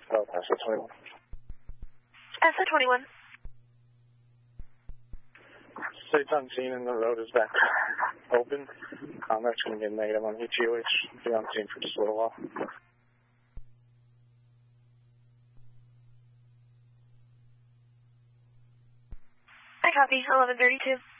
Oh, SO21. SO21. State's on scene and the road is back open. Conrac's going to get negative on ETOH. Be on scene for just a little while. I copy. 1132.